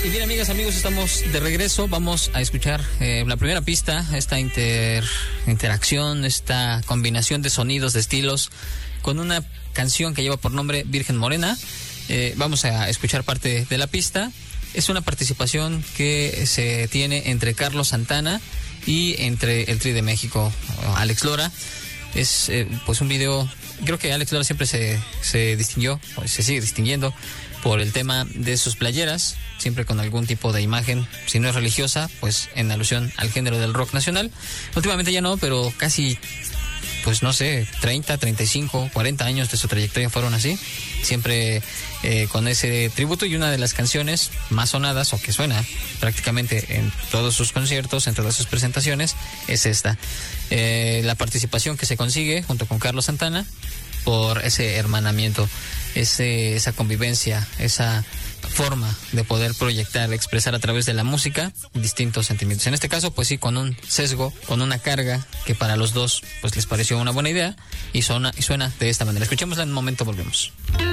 Y bien, amigas, amigos, estamos de regreso. Vamos a escuchar la primera pista, esta interacción, esta combinación de sonidos, de estilos, con una canción que lleva por nombre Virgen Morena. Vamos a escuchar parte de la pista. Es una participación que se tiene entre Carlos Santana y entre el Tri de México, Alex Lora. Es pues un video, creo que Alex Lora siempre se distinguió, se sigue distinguiendo por el tema de sus playeras, siempre con algún tipo de imagen, si no es religiosa, pues en alusión al género del rock nacional. Últimamente ya no, pero casi, pues no sé, 30, 35, 40 años de su trayectoria fueron así, siempre con ese tributo. Y una de las canciones más sonadas, o que suena prácticamente en todos sus conciertos, en todas sus presentaciones, es esta. La participación que se consigue junto con Carlos Santana por ese hermanamiento, esa convivencia, esa forma de poder proyectar, expresar a través de la música distintos sentimientos. En este caso, pues sí, con un sesgo, con una carga que para los dos pues les pareció una buena idea, y suena de esta manera. Escuchémosla en un momento, volvemos.